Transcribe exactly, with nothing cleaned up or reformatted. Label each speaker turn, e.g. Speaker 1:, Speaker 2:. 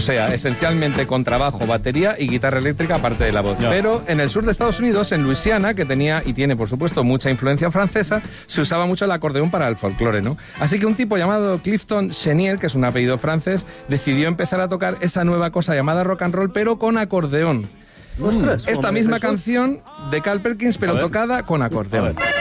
Speaker 1: sea, esencialmente contrabajo, batería y guitarra eléctrica aparte de la voz.
Speaker 2: Ya.
Speaker 1: Pero en el sur de Estados Unidos, en Luisiana, que tenía y tiene, por supuesto, mucha influencia francesa, se usaba mucho el acordeón para el folclore, ¿no? Así que un tipo llamado Clifton Chenier, que es un apellido francés, decidió empezar a tocar esa nueva cosa llamada rock and roll, pero con acordeón.
Speaker 3: Ostras,
Speaker 1: Esta
Speaker 3: hombre,
Speaker 1: misma
Speaker 3: Jesús.
Speaker 1: canción de Carl Perkins, pero
Speaker 2: A ver.
Speaker 1: tocada con
Speaker 2: A
Speaker 1: acordeón.
Speaker 2: ver.